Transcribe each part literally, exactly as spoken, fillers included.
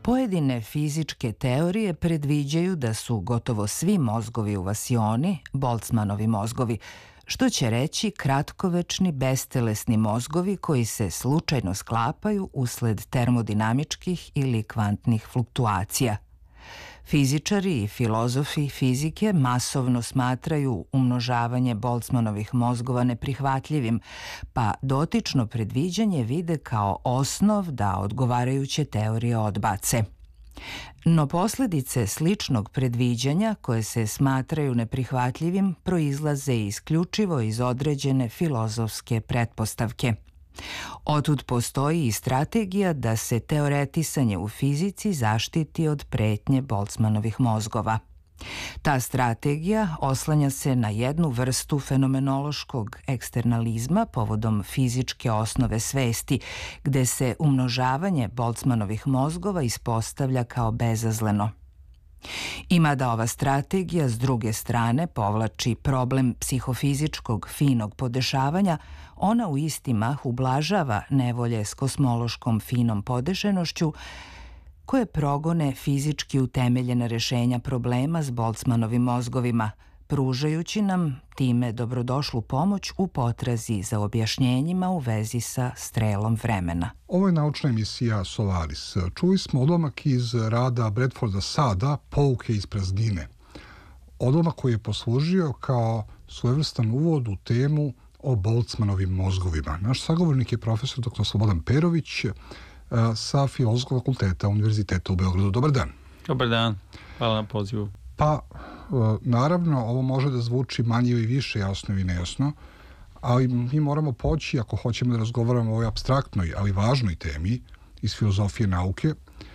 Pojedine fizičke teorije predviđaju da su gotovo svi mozgovi u vasioni Boltzmannovi mozgovi, što će reći kratkovečni bestelesni mozgovi koji se slučajno sklapaju usled termodinamičkih ili kvantnih fluktuacija. Fizičari i filozofi fizike masovno smatraju umnožavanje Boltzmannovih mozgova neprihvatljivim, pa dotično predviđanje vide kao osnov da odgovarajuće teorije odbace. No posledice sličnog predviđanja, koje se smatraju neprihvatljivim, proizlaze isključivo iz određene filozofske pretpostavke. Otud postoji i strategija da se teoretisanje u fizici zaštiti od pretnje Boltzmannovih mozgova. Ta strategija oslanja se na jednu vrstu fenomenološkog eksternalizma povodom fizičke osnove svesti, gde se umnožavanje Boltzmannovih mozgova ispostavlja kao bezazleno. Ima da ova strategija s druge strane povlači problem psihofizičkog finog podešavanja, ona u isti mah ublažava nevolje s kosmološkom finom podešenošću koje progone fizički utemeljene rešenja problema s Boltzmannovim mozgovima, pružajući nam time dobrodošlu pomoć u potrazi za objašnjenjima u vezi sa strelom vremena. Ovo je naučna emisija Solaris. Čuli smo odlomak iz rada Bradforda Sada, Pouke iz praznine. Odlomak koji je poslužio kao svojevrstan uvod u temu o Boltzmannovim mozgovima. Naš sagovornik je profesor doktor Slobodan Perović sa Filozofskog fakulteta Univerziteta u Beogradu. Dobar dan. Dobar dan. Hvala na pozivu. Pa, naravno, ovo može da zvuči manje ili više jasno i nejasno, ali mi moramo poći, ako hoćemo da razgovaramo o ovoj apstraktnoj, ali važnoj temi iz filozofije nauke,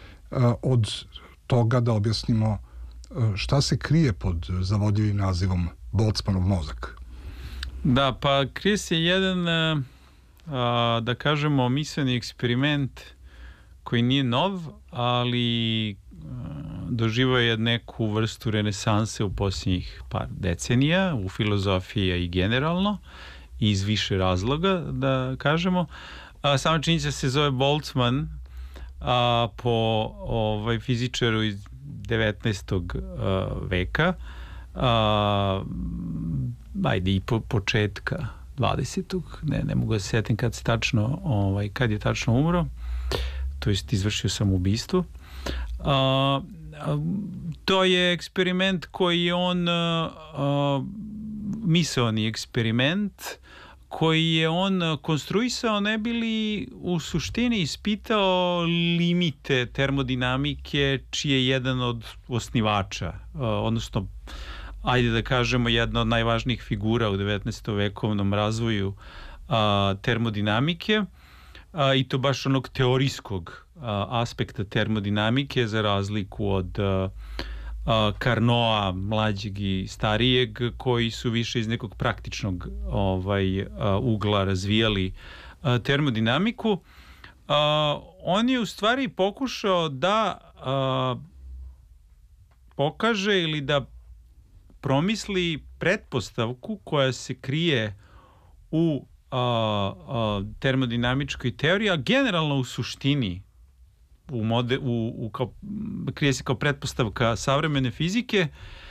od toga da objasnimo šta se krije pod zavodljivim nazivom Boltzmannov mozak. Da, pa krije se jedan, da kažemo, misleni eksperiment koji nije nov, ali doživao je neku vrstu renesanse u posljednjih par decenija u filozofiji i generalno, iz više razloga, da kažemo. A, sama činjenica se zove Boltzmann a, po ovaj, fizičaru iz devetnaestog veka, a, ajde i po početka dvadesetog Ne, ne mogu da se sjetim kad se tačno, ovaj, kad je tačno umro, to jest izvršio sam ubistvo. A, to je eksperiment koji je on a, a, misaoni eksperiment koji je on konstruisao ne bi li u suštini ispitao limite termodinamike čiji je jedan od osnivača, a, odnosno ajde da kažemo jedna od najvažnijih figura u devetnaestovekovnom razvoju a, termodinamike, a, i to baš onog teorijskog a, aspekta termodinamike, za razliku od a, a, Carnota mlađeg i starijeg, koji su više iz nekog praktičnog ovaj, a, ugla razvijali a, termodinamiku. A, on je u stvari pokušao da a, pokaže ili da promisli pretpostavku koja se krije u a, a, termodinamičkoj teoriji, a generalno u suštini u mode, u, u kao, krije se kao pretpostavka savremene fizike,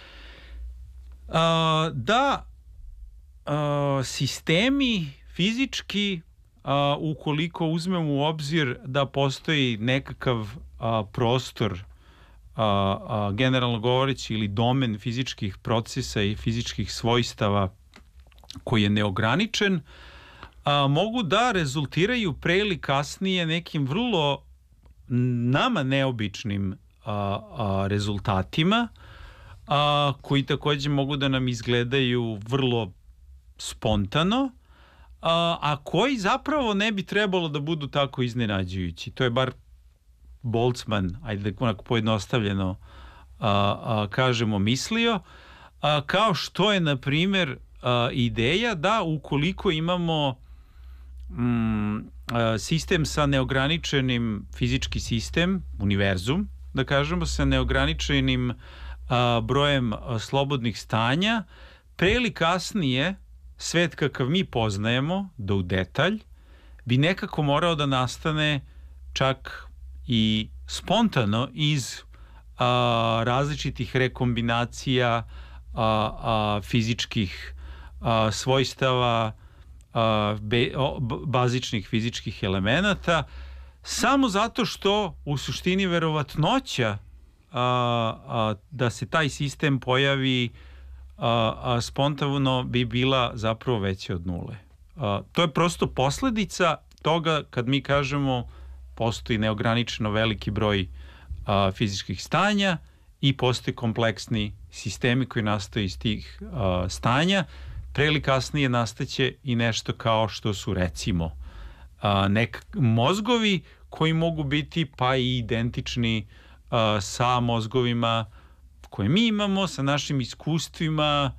a, da a, sistemi fizički, a, ukoliko uzmemo u obzir da postoji nekakav a, prostor, A, a, generalno govoreći, ili domen fizičkih procesa i fizičkih svojstava koji je neograničen, a, mogu da rezultiraju pre ili kasnije nekim vrlo nama neobičnim a, a, rezultatima, a, koji takođe mogu da nam izgledaju vrlo spontano, a, a koji zapravo ne bi trebalo da budu tako iznenađujući. To je bar Boltzmann, ajde da onako pojednostavljeno a, a, kažemo, mislio, a, kao što je, na primjer, a, ideja da ukoliko imamo mm, a, sistem sa neograničenim, fizički sistem, univerzum, da kažemo, sa neograničenim a, brojem a, slobodnih stanja, pre ili kasnije svet kakav mi poznajemo, do u detalj, bi nekako morao da nastane čak i spontano iz a, različitih rekombinacija a, a, fizičkih a, svojstava, a, be, o, bazičnih fizičkih elemenata, samo zato što u suštini verovatnoća a, a, da se taj sistem pojavi a, a, spontano bi bila zapravo veća od nule. A, to je prosto posledica toga kad mi kažemo postoji neograničeno veliki broj a, fizičkih stanja i postoji kompleksni sistemi koji nastaju iz tih a, stanja. Pre ili kasnije nastaće i nešto kao što su recimo a, nek mozgovi koji mogu biti pa i identični a, sa mozgovima koje mi imamo, sa našim iskustvima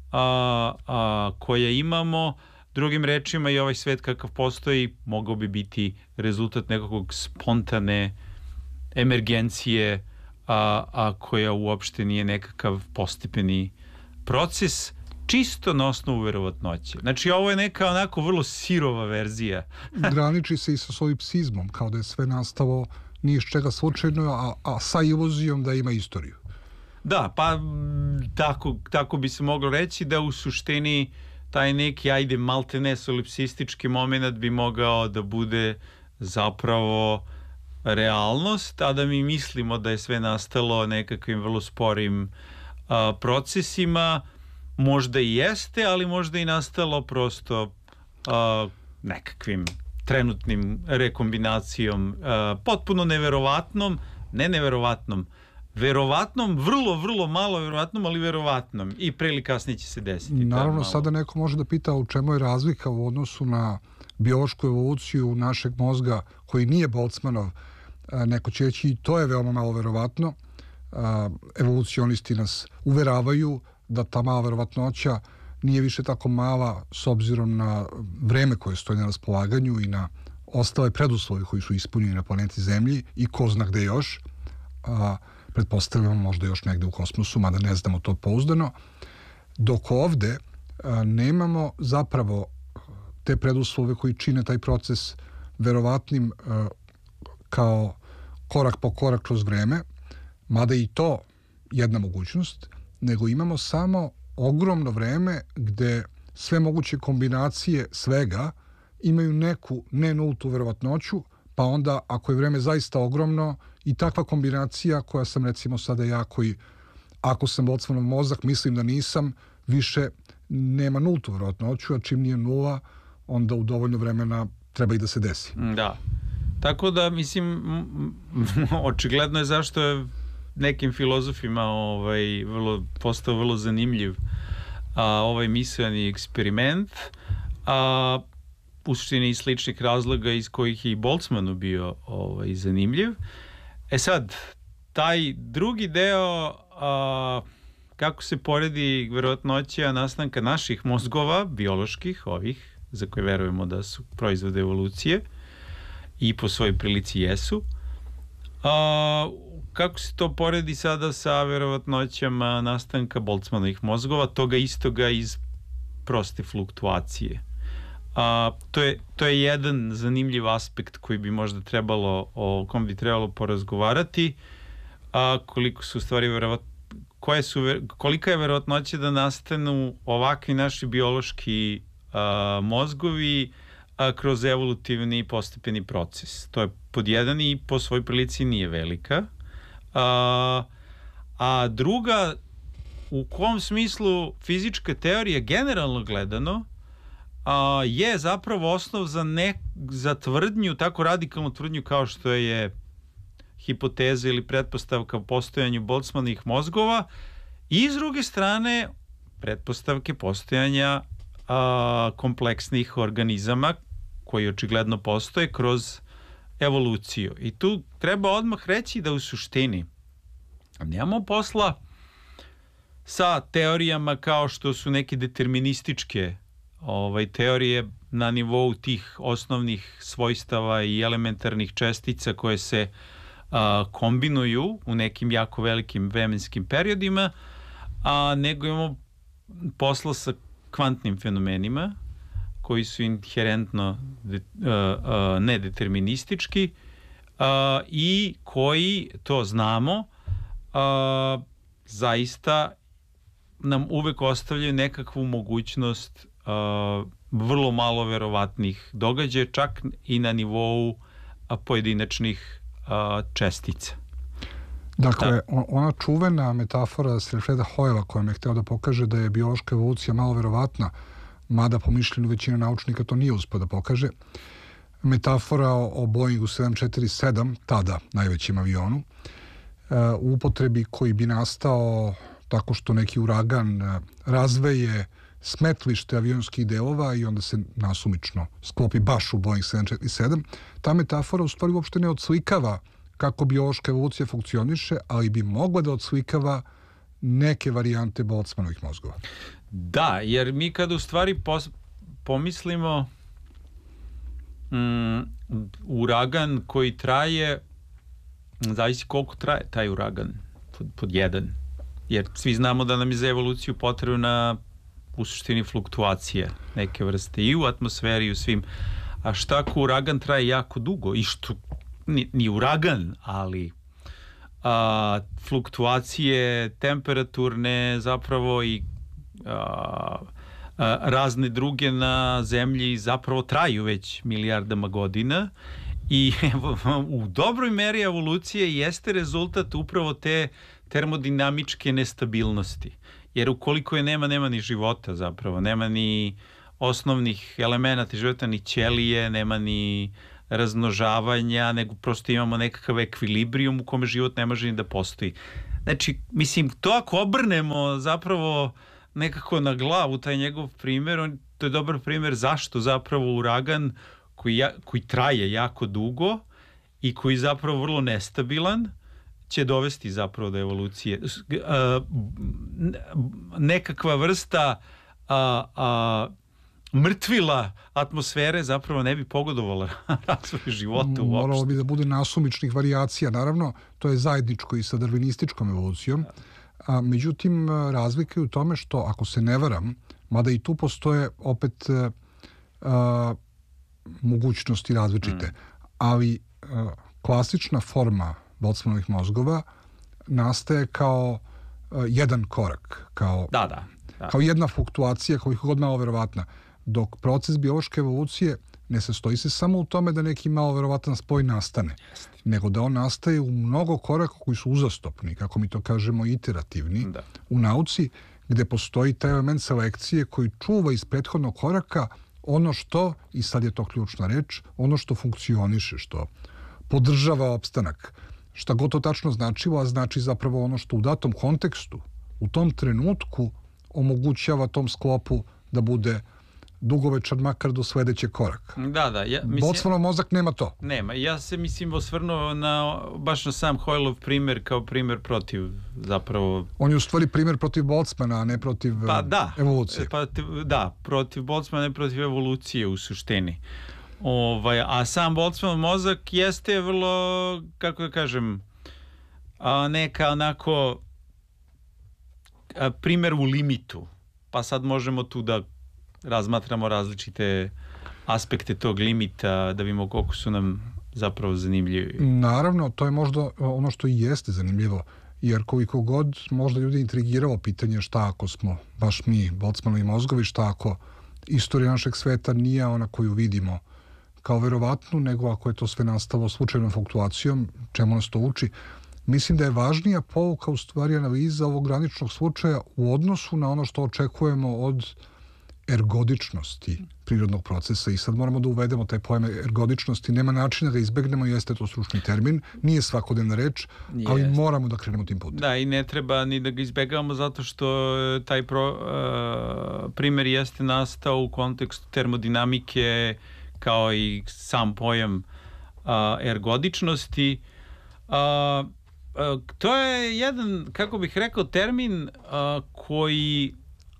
a, a, koje imamo. Drugim rečima, i ovaj svet kakav postoji mogao bi biti rezultat nekakvog spontane emergencije, a, a koja uopšte nije nekakav postepeni proces, čisto na osnovu verovatnoće. Znači, ovo je neka onako vrlo sirova verzija. Graniči se i sa solipsizmom, kao da je sve nastalo ni iz čega slučajno, a, a sa iluzijom da ima istoriju. Da, pa tako, tako bi se moglo reći da u suštini taj neki, ajde, maltene solipsistički moment bi mogao da bude zapravo realnost, a da mi mislimo da je sve nastalo nekakvim vrlo sporim a, procesima. Možda i jeste, ali možda i nastalo prosto a, nekakvim trenutnim rekombinacijom, a, potpuno neverovatnom, ne neverovatnom, verovatnom, vrlo, vrlo malo verovatnom, ali verovatnom. I pre ili kasnije će se desiti. Naravno, sada neko može da pita u čemu je razlika u odnosu na biološku evoluciju našeg mozga koji nije Boltzmannov. Neko će reći i to je veoma malo verovatno. Evolucionisti nas uveravaju da ta mala verovatnoća nije više tako mala s obzirom na vreme koje stoji na raspolaganju i na ostale preduslove koji su ispunjeni na planeti Zemlji i ko zna gde još. A, pretpostavljamo možda još negde u kosmosu, mada ne znamo to pouzdano. Dok ovde a, nemamo zapravo te preduslove koji čine taj proces verovatnim a, kao korak po korak kroz vreme, mada i to jedna mogućnost, nego imamo samo ogromno vreme gde sve moguće kombinacije svega imaju neku ne nultu verovatnoću, pa onda ako je vreme zaista ogromno i takva kombinacija koja sam recimo sada ja koji ako sam Boltzmannov mozak mislim da nisam, više nema nultu verovatnoću, a čim nije nula onda u dovoljno vremena treba i da se desi. Da. Tako da, mislim, očigledno je zašto je nekim filozofima ovaj, vrlo, postao vrlo zanimljiv a, ovaj misleni eksperiment, a u suštini iz sličnih razloga iz kojih je i Boltzmannu bio ovaj, zanimljiv. E sad, taj drugi deo, a, kako se poredi verovatnoća nastanka naših mozgova, bioloških, ovih, za koje verujemo da su proizvode evolucije i po svojoj prilici jesu, a, kako se to poredi sada sa verovatnoćama nastanka Boltzmannovih mozgova, toga istoga iz proste fluktuacije. A, to, je, to je jedan zanimljiv aspekt koji bi možda trebalo, o kom bi trebalo porazgovarati, a koliko su stvari verovatno, koje su, kolika je verovatnoća da nastanu ovakvi naši biološki a, mozgovi a, kroz evolutivni postepeni proces. To je pod jedan i po svoj prilici nije velika. A, a druga, u kom smislu fizička teorija generalno gledano a, je zapravo osnov za, ne, za tvrdnju, tako radikalnu tvrdnju kao što je hipoteza ili pretpostavka o postojanju Boltzmannovih mozgova i s druge strane pretpostavke postojanja a, kompleksnih organizama koji očigledno postoje kroz evoluciju. I tu treba odmah reći da u suštini nemamo posla sa teorijama kao što su neke determinističke ovaj, teorije na nivou tih osnovnih svojstava i elementarnih čestica koje se a, kombinuju u nekim jako velikim vremenskim periodima, a nego imamo posla sa kvantnim fenomenima koji su inherentno de, uh, uh, nedeterministički i koji, to znamo, a, zaista nam uvek ostavljaju nekakvu mogućnost a, vrlo malo verovatnih događaja, čak i na nivou a, pojedinačnih a, čestica. Dakle, da. ona čuvena metafora Alfreda Hoyla kojom je hteo da pokaže da je biološka evolucija malo verovatna, mada po mišljenju većine naučnika to nije uspio da pokaže, metafora o Boeingu sedam četiri sedam, tada najvećem avionu, u upotrebi koji bi nastao tako što neki uragan razveje smetlište avionskih delova i onda se nasumično sklopi baš u Boeing sedam četiri sedam. Ta metafora u stvari uopšte ne odslikava kako biološka evolucija funkcioniše, ali bi mogla da odslikava neke varijante Boltzmannovih mozgova. Da, jer mi kada u stvari pos- pomislimo mm, uragan koji traje, zavisi koliko traje taj uragan, pod, pod jedan. Jer svi znamo da nam je za evoluciju potrebna u suštini fluktuacija neke vrste i u atmosferi i u svim. A šta ako uragan traje jako dugo i što ni, ni uragan, ali a, fluktuacije temperaturne zapravo i a, a, razne druge na zemlji zapravo traju već milijardama godina i evo, u dobroj meri evolucije jeste rezultat upravo te termodinamičke nestabilnosti. Jer ukoliko je nema, nema ni života zapravo, nema ni osnovnih elemenata života, ni ćelije, nema ni razmnožavanja, nego prosto imamo nekakav ekvilibrijum u kome život ne može ni da postoji. Znači, mislim, to ako obrnemo zapravo nekako na glavu taj njegov primjer, on, to je dobar primjer zašto zapravo uragan koji, ja, koji traje jako dugo i koji je zapravo vrlo nestabilan, će dovesti zapravo do evolucije. Nekakva vrsta a, a, mrtvila atmosfere zapravo ne bi pogodovala razvoju života uopšte. Moralo bi da bude nasumičnih varijacija. Naravno, to je zajedničko i sa darvinističkom evolucijom. A, međutim, razlika je u tome što, ako se ne varam, mada i tu postoje opet a, mogućnosti različite, mm. ali a, klasična forma Boltzmannovih mozgova nastaje kao uh, jedan korak, kao, da, da, da. kao jedna fluktuacija, koliko god malo verovatna. Dok proces biološke evolucije ne sastoji se samo u tome da neki malo verovatan spoj nastane, Jeste. nego da on nastaje u mnogo koraka koji su uzastopni, kako mi to kažemo, iterativni da. u nauci, gde postoji taj element selekcije koji čuva iz prethodnog koraka ono što, i sad je to ključna reč, ono što funkcioniše, što podržava opstanak. Šta god to tačno značilo, a znači zapravo ono što u datom kontekstu, u tom trenutku omogućava tom sklopu da bude dugovečan makar do sledećeg koraka. Da, da. Ja, mislim, Boltzmannov mozak nema to. Nema. Ja se mislim osvrnuo na, baš na sam Hoylov primjer kao primjer protiv zapravo... On je u stvari primjer protiv Boltzmana, a ne protiv pa, da, evolucije. Pa, da, protiv Boltzmana, ne protiv evolucije u suštini. Ovaj, a sam Boltzmannov mozak jeste vrlo, kako da kažem, a, neka onako a, primjer u limitu. Pa sad možemo tu da razmatramo različite aspekte tog limita, da vidimo koliko su nam zapravo zanimljivi. Naravno, to je možda ono što i jeste zanimljivo, jer koliko god možda ljudi intrigiralo pitanje šta ako smo baš mi Boltzmannovi mozgovi, šta ako istorija našeg sveta nije ona koju vidimo kao verovatnu, nego ako je to sve nastalo slučajnom fluktuacijom, čemu nas to uči. Mislim da je važnija pouka u stvari analiza ovog graničnog slučaja u odnosu na ono što očekujemo od ergodičnosti prirodnog procesa i sad moramo da uvedemo taj pojam ergodičnosti. Nema načina da izbegnemo, jeste to stručni termin, nije svakodnevna reč, ali jeste. Moramo da krenemo tim putem. Da, i ne treba ni da ga izbegavamo zato što taj pro, uh, primjer jeste nastao u kontekstu termodinamike kao i sam pojam uh, ergodičnosti. Uh, uh, to je jedan, kako bih rekao, termin uh, koji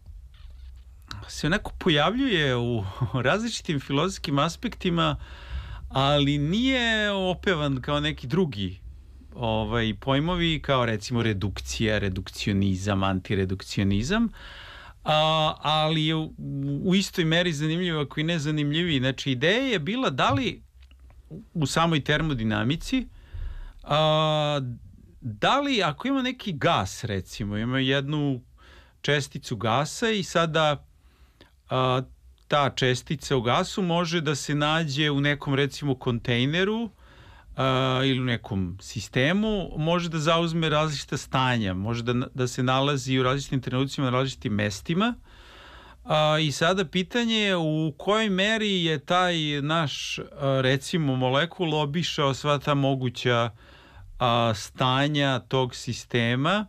se onako pojavljuje u različitim filozofskim aspektima, ali nije opevan kao neki drugi ovaj, pojmovi, kao recimo redukcija, redukcionizam, antiredukcionizam, a, ali je u, u istoj meri zanimljivo, ako i ne zanimljiviji. Znači, ideja je bila da li u samoj termodinamici. A, da li, ako ima neki gas, recimo, ima jednu česticu gasa i sada a, ta čestica u gasu može da se nađe u nekom, recimo, kontejneru a, ili u nekom sistemu, može da zauzme različita stanja, može da, da se nalazi u različitim trenucima na različitim mestima. A, I sada pitanje je u kojoj meri je taj naš, a, recimo, molekul obišao sva ta moguća a, stanja tog sistema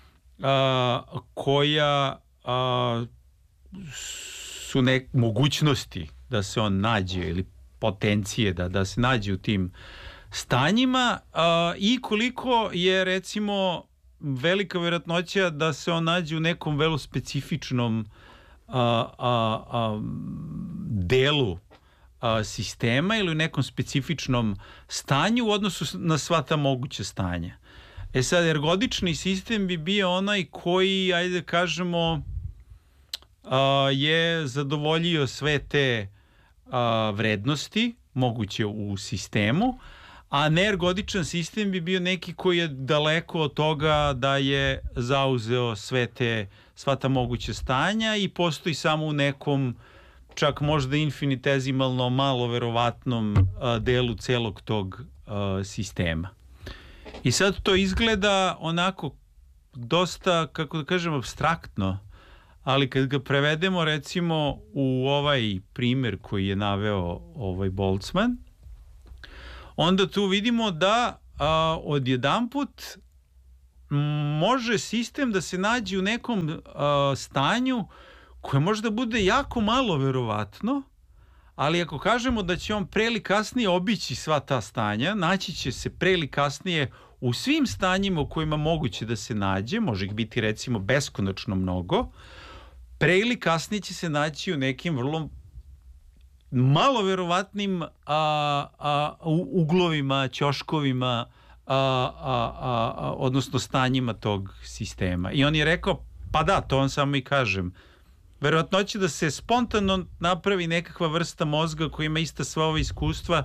a, koja a, su nek mogućnosti da se on nađe ili potencije da, da se nađe u tim stanjima a, i koliko je, recimo, velika vjerojatnoća da se on nađe u nekom velo specifičnom A, a, a, delu a, sistema ili u nekom specifičnom stanju u odnosu na sva ta moguća stanja. E sad, ergodični sistem bi bio onaj koji, ajde da kažemo, a, je zadovoljio sve te a, vrednosti moguće u sistemu, a neergodičan sistem bi bio neki koji je daleko od toga da je zauzeo sve te, sva ta moguća stanja i postoji samo u nekom čak možda infinitezimalno malo verovatnom a, delu celog tog a, sistema. I sad to izgleda onako dosta, kako da kažem, apstraktno, ali kad ga prevedemo recimo u ovaj primer koji je naveo ovaj Boltzmann, onda tu vidimo da a, odjedanput može sistem da se nađe u nekom a, stanju koje možda bude jako malo verovatno, ali ako kažemo da će on pre ili kasnije obići sva ta stanja, naći će se pre ili kasnije u svim stanjima u kojima moguće da se nađe, može ih biti recimo beskonačno mnogo, pre ili kasnije će se naći u nekim vrlo malo verovatnim a, a, uglovima, ćoškovima, a, a, a, a, odnosno stanjima tog sistema. I on je rekao, pa da, to on samo i kažem. Verovatnoće da se spontano napravi nekakva vrsta mozga koja ima ista sva ova iskustva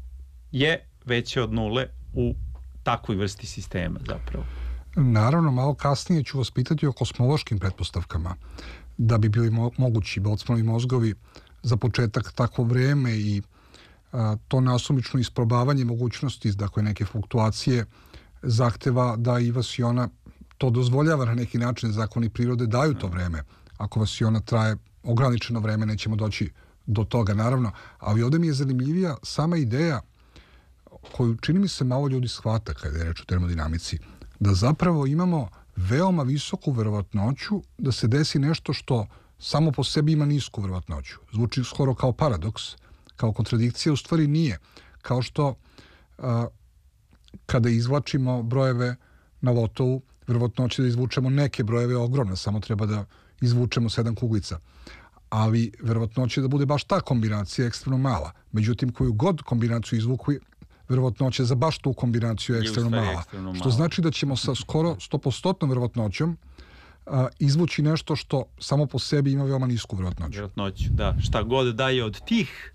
je veća od nule u takvoj vrsti sistema zapravo. Naravno, malo kasnije ću vas pitati o kosmološkim pretpostavkama. Da bi bili mo- mogući Boltzmannovi mozgovi za početak takvo vreme i a, to nasumično isprobavanje mogućnosti, dakle neke fluktuacije, zahteva da i vasiona to dozvoljava na neki način, zakoni prirode daju to vreme. Ako vasiona traje ograničeno vreme, nećemo doći do toga, naravno. Ali ovdje mi je zanimljivija sama ideja koju čini mi se malo ljudi shvata kada je reč o termodinamici, da zapravo imamo veoma visoku verovatnoću da se desi nešto što samo po sebi ima nisku verovatnoću. Zvuči skoro kao paradoks, kao kontradikcija, u stvari nije. Kao što a, kada izvlačimo brojeve na lotovu, verovatnoće da izvučemo neke brojeve ogromne, samo treba da izvučemo sedam kuglica. Ali verovatnoće da bude baš ta kombinacija ekstremno mala. Međutim, koju god kombinaciju izvukli, verovatnoća za baš tu kombinaciju je ekstremno mala. Ekstremno što znači da ćemo sa skoro sto posto verovatnoćom a, izvući nešto što samo po sebi ima veoma nisku verovatnoću. Verovatnoću, da. Šta god daje od tih,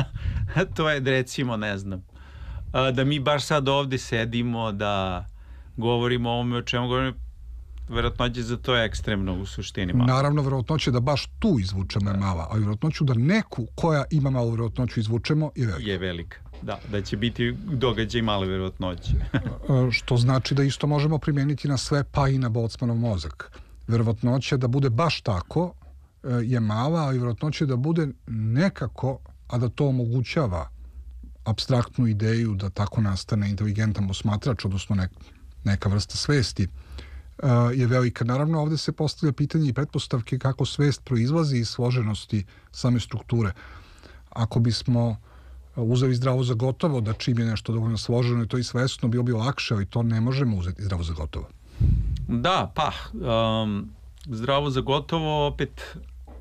to je, recimo, ne znam, a, da mi baš sad ovdje sedimo, da govorimo o ovome o čemu govorimo, verovatnoća za to je ekstremno u suštini malo. Naravno, verovatnoća da baš tu izvučemo je mala, a verovatnoću da neku koja ima malu verovatnoću izvučemo je velika. Je velika, da. Da će biti događaj male verovatnoće. Što znači da isto možemo primijeniti na sve, pa i na Boltzmannov mozak. Verovatnoća da bude baš tako je mala, ali verovatnoća da bude nekako, a da to omogućava apstraktnu ideju da tako nastane inteligentan posmatrač, odnosno nek, neka vrsta svesti, je velika. Naravno, ovdje se postavlja pitanje i pretpostavke kako svest proizlazi iz složenosti same strukture. Ako bismo uzeli zdravo za gotovo da čim je nešto dovoljno složeno i to i svesno, bilo bi lakše, ali to ne možemo uzeti zdravo za gotovo. Da, pa, um, zdravo za gotovo, opet,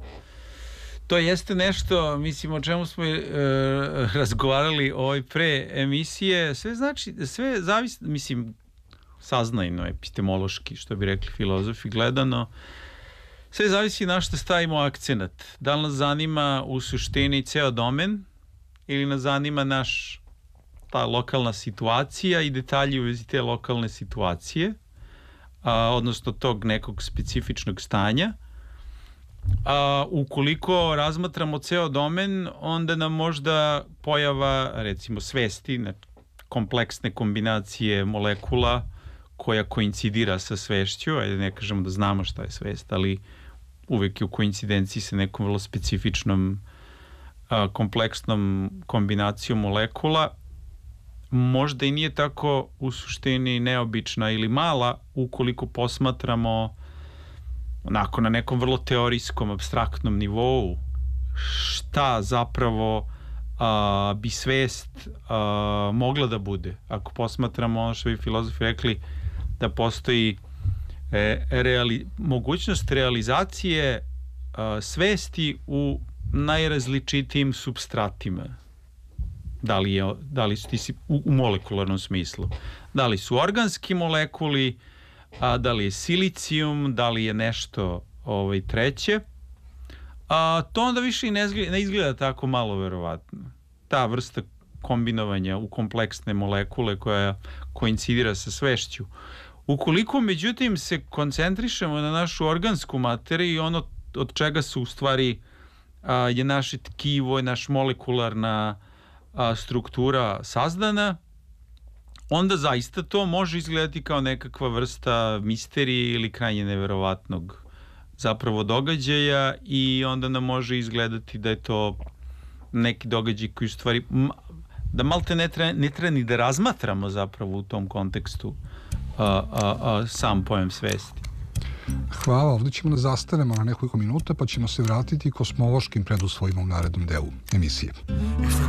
to jeste nešto, mislim, o čemu smo e, razgovarali ovaj pre emisije, sve znači, sve zavisi, mislim, saznajno, epistemološki, što bi rekli filozofi, gledano, sve zavisi na što stavimo akcenat. Da li nas zanima u suštini ceo domen ili nas zanima naš ta lokalna situacija i detalji u vezi te lokalne situacije, a, odnosno tog nekog specifičnog stanja. A, ukoliko razmatramo ceo domen, onda nam možda pojava, recimo, svesti, kompleksne kombinacije molekula koja koincidira sa svešću, ajde ne kažemo da znamo šta je svest, ali uvek je u koincidenciji sa nekom vrlo specifičnom a, kompleksnom kombinacijom molekula, možda i nije tako u suštini neobična ili mala ukoliko posmatramo onako na nekom vrlo teorijskom, apstraktnom nivou šta zapravo a, bi svest a, mogla da bude. Ako posmatramo ono što bi filozofi rekli da postoji e, reali, mogućnost realizacije a, svesti u najrazličitijim supstratima. Da li, je, da li su ti si, u, u molekularnom smislu. Da li su organski molekuli, a da li je silicijum, da li je nešto ovaj, treće. A, to onda više i ne izgleda, ne izgleda tako malo verovatno. Ta vrsta kombinovanja u kompleksne molekule koja koincidira sa svešću. Ukoliko, međutim, se koncentrišemo na našu organsku materiju i ono od čega su u stvari a, je naše tkivo, je naš molekularna a, struktura sazdana, onda zaista to može izgledati kao nekakva vrsta misterije ili krajnje neverovatnog zapravo događaja i onda nam može izgledati da je to neki događaj koji u stvari da malte ne treba, ne treba ni da razmatramo zapravo u tom kontekstu a, a, a, sam pojem svesti. Hvala, ovdje ćemo da zastanemo na nekoliko minuta pa ćemo se vratiti kosmološkim preduslovima u narednom delu emisije.